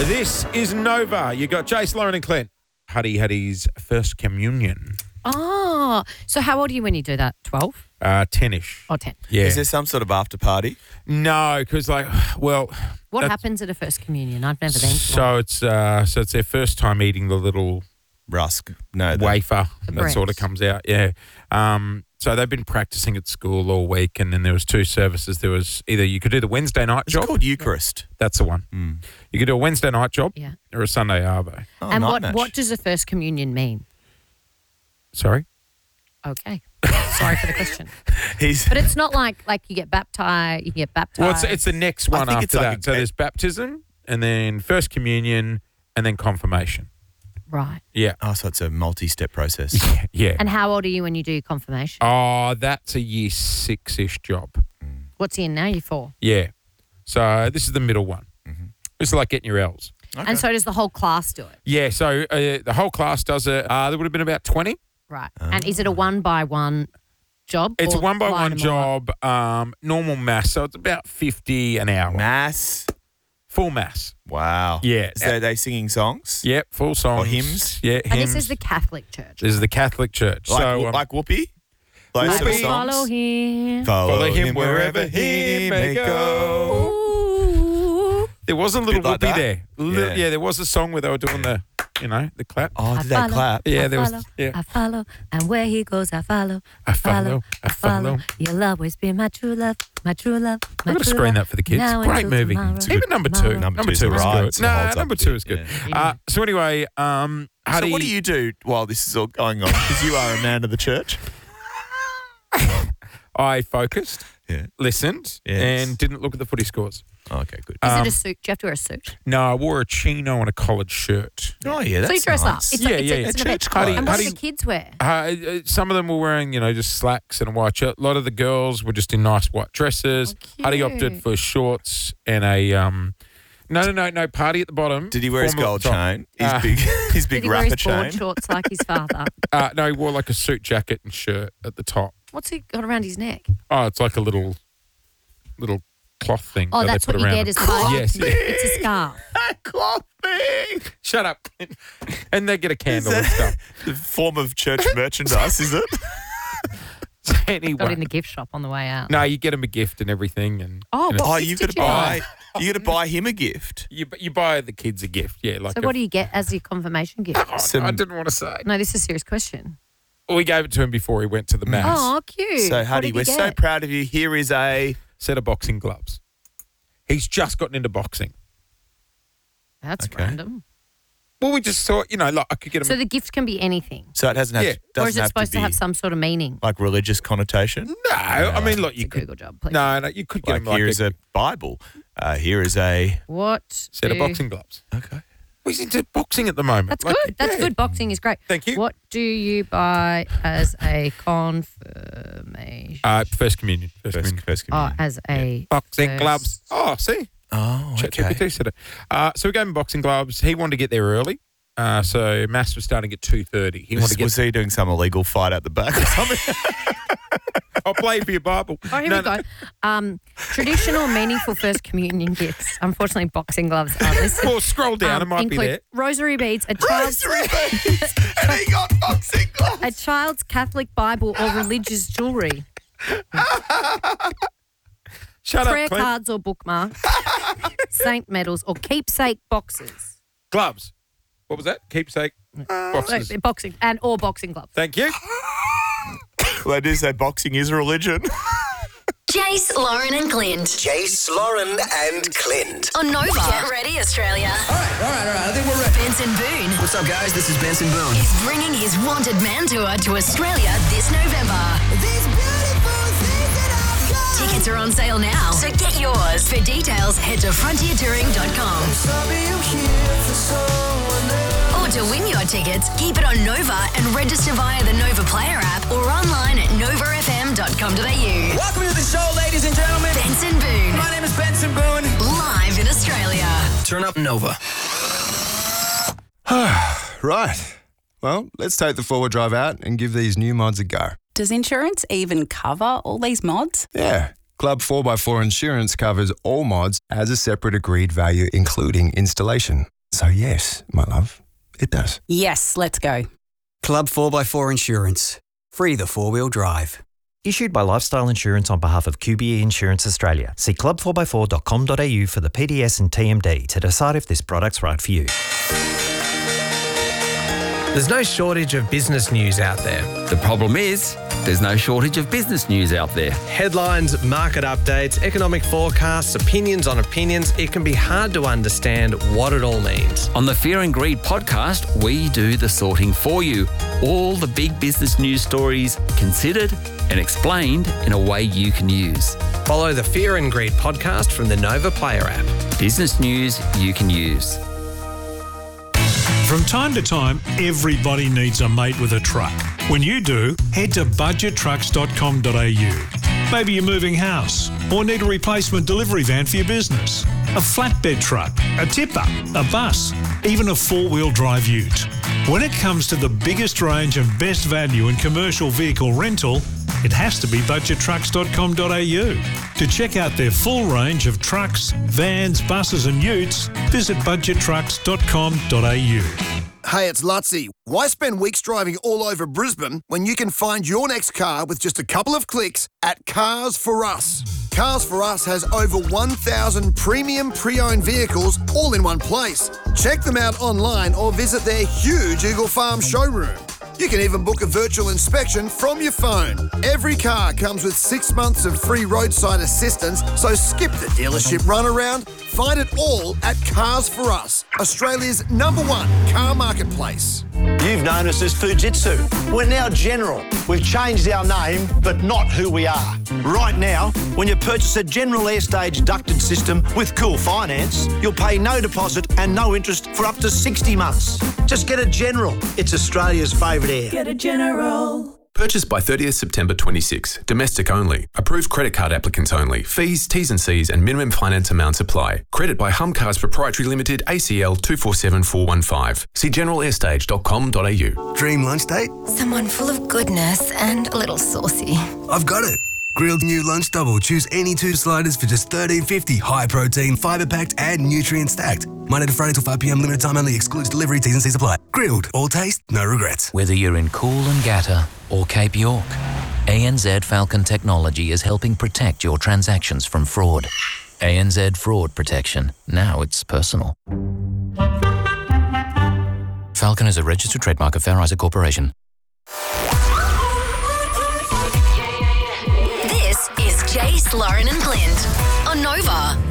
This is Nova. You got Jace, Lauren and Clint. Huddy had his first communion. Oh, so how old are you when you do that? 12? 10-ish. Or 10? Yeah. Is there some sort of after party? No, because What happens at a first communion? I've never been to one. So it's their first time eating the little Rusk. No. wafer The that sort of bread. comes out. Yeah. So they've been practicing at school all week, and then there was 2 services. There was either you could do the Wednesday night It's job. called Eucharist. That's the one. You could do a Wednesday night job Yeah. or a Sunday arvo. Oh, And night match. what does a first communion mean? Sorry? Okay. Sorry for the question. He's But it's not like you get baptized. You get baptized. Well, it's the next one think after it's like that. a- So there's baptism, and then first communion, and then confirmation. Right. Yeah. Oh, so it's a multi-step process. Yeah. And how old are you when you do your confirmation? Oh, that's a year 6-ish job. What's he in now? You're 4. Yeah. So this is the middle one. This is like getting your L's. Okay. And so does the whole class do it? Yeah, so the whole class does it. There would have been about 20. Right. And is it a 1-by-1 job? It's a or 1-by-1 line them all up? job, normal mass, so it's about 50 an hour. Mass. Full mass. Wow. Yeah. So they singing songs? Yep, full songs. Or hymns? Yeah, And hymns. this is the Catholic Church. This is the Catholic Church. Like, so like Whoopi? Those Whoopi. sort of songs? Follow him. Follow him wherever he may go. Ooh. There was a little Bit like whoopee that? there. Yeah. There was a song where they were doing the clap. Oh, I did they follow, clap? Yeah, I there was. follow, Yeah. I follow, and where he goes, I follow. I follow, I follow. You'll always be my true love, my true love, my I've got to true screen love. that for the kids. Now Great until movie. tomorrow. It's Even number 2. Tomorrow. Number Number two's 2 was alright, good. so it holds up Number a 2 bit, is good. yeah. So anyway, So what do you do while this is all going on? Because you are a man of the church. I focused, Yeah. listened, Yes. and didn't look at the footy scores. Oh, okay, good. Is it a suit? Do you have to wear a suit? No, I wore a chino and a collared shirt. Oh, yeah, that's So you dress up. nice. It's, Yeah, like, it's, yeah, a, it's yeah. an event. Church clothes. And what do How the do kids wear? Some of them were wearing, just slacks and a white shirt. A lot of the girls were just in nice white dresses. Oh, Huddy cute. opted for shorts and a no party at the bottom. Did he wear his formal gold top. chain? His big, his Did big he wear rapper his board chain? shorts like his father? No, he wore like a suit jacket and shirt at the top. What's he got around his neck? Oh, it's like a little cloth thing. Oh, that that's they put what you around get it. as part. Yes. It's a scarf. Cloth thing. Shut up. And they get a candle and that- stuff. The form of church merchandise, is it? Got in Anyway. the gift shop on the way out. No, you get him a gift and everything. And Oh, and what Oh, gift you've did got to you buy. You got to buy him a gift. you buy the kids a gift. Yeah. Like So what do you get as your confirmation gift? Oh, I didn't want to say. No, this is a serious question. We gave it to him before he went to the mass. Oh, cute. So, What Huddy, did we're you so get? proud of you. Here is a. Set of boxing gloves. He's just gotten into boxing. That's Okay. random. Well, we just thought, like I could get him. So the gift can be anything. So it doesn't have. Yeah. Or is Doesn't it have supposed to to be have some sort of meaning? like religious connotation. no, I mean, look, It's you a could. Google job, please. No, you could get Like him like here is a Bible. Here is a. What? set of boxing gloves. Okay. He's into boxing at the moment. That's Like, good. That's yeah. good. Boxing is great. Thank you. What do you buy as a confirmation? First communion. First communion. First Oh, communion. as a Boxing first- gloves. Oh, see? Oh, okay. ChatGPT said it. So we gave him boxing gloves. He wanted to get there early. So mass was starting at 2:30. He wanted to get. Was he doing some illegal fight at the back or something? I'll play for your Bible. Oh, here we go. Traditional meaningful first communion gifts. Unfortunately, boxing gloves are listed. Well, scroll down. It might be include there. rosary beads, a child's and he got boxing gloves. a child's Catholic Bible or religious jewelry, Shut prayer up, Clint. cards or bookmarks, saint medals or keepsake boxes. Gloves. What was that? Keepsake boxes. So, boxing gloves. Thank you. Well, they do say boxing is a religion. Jace, Lauren and Clint. Jace, Lauren, and Clint. On Nova. Get ready, Australia. All right. I think we're ready. Benson Boone What's up, guys? This is Benson Boone. is bringing his Wanted Man Tour to Australia this November. These beautiful things that I've got. Tickets are on sale now, so get yours. For details, head to frontiertouring.com. Sorry I'm here for someone else. Or to win your tickets, keep it on Nova and register via the Nova Player app or online at novafm.com.au. Welcome to the show, ladies and gentlemen. Benson Boone, My name is Benson Boone. live in Australia. Turn up Nova. Right. Well, let's take the forward drive out and give these new mods a go. Does insurance even cover all these mods? Yeah. Club 4x4 Insurance covers all mods as a separate agreed value, including installation. So yes, my love, it does. Yes, let's go. Club 4x4 Insurance. Free the four-wheel drive. Issued by Lifestyle Insurance on behalf of QBE Insurance Australia. See club4x4.com.au for the PDS and TMD to decide if this product's right for you. There's no shortage of business news out there. The problem is, there's no shortage of business news out there. Headlines, market updates, economic forecasts, opinions on opinions. It can be hard to understand what it all means. On the Fear and Greed podcast, we do the sorting for you. All the big business news stories considered and explained in a way you can use. Follow the Fear and Greed podcast from the Nova Player app. Business news you can use. From time to time, everybody needs a mate with a truck. When you do, head to budgettrucks.com.au. Maybe you're moving house or need a replacement delivery van for your business, a flatbed truck, a tipper, a bus, even a four-wheel drive ute. When it comes to the biggest range and best value in commercial vehicle rental, it has to be budgettrucks.com.au. To check out their full range of trucks, vans, buses and utes, visit budgettrucks.com.au. Hey, it's Lutzy. Why spend weeks driving all over Brisbane when you can find your next car with just a couple of clicks at Cars For Us? Cars For Us has over 1,000 premium pre-owned vehicles all in one place. Check them out online or visit their huge Eagle Farm showroom. You can even book a virtual inspection from your phone. Every car comes with 6 months of free roadside assistance, so skip the dealership runaround. Find it all at Cars For Us, Australia's #1 car marketplace. You've known us as Fujitsu. We're now General. We've changed our name, but not who we are. Right now, when you purchase a General Airstage ducted system with Cool Finance, you'll pay no deposit and no interest for up to 60 months. Just get a General. It's Australia's favourite air. Get a General. Purchased by 30th September 26. Domestic only. Approved credit card applicants only. Fees, T's and C's and minimum finance amounts apply. Credit by Humcars Proprietary Limited, ACL 247415. See generalairstage.com.au. Dream lunch date? Someone full of goodness and a little saucy. I've got it. Grilled new lunch double. Choose any 2 sliders for just $13.50. High protein, fibre packed and nutrient stacked. Monday to Friday till 5 p.m. Limited time only. Excludes delivery. T's and C's apply. Grilled. All taste, no regrets. Whether you're in Coolangatta or Cape York, ANZ Falcon Technology is helping protect your transactions from fraud. ANZ Fraud Protection. Now it's personal. Falcon is a registered trademark of Fair Isaac Corporation. This is Jace, Lauren and Clint on Nova.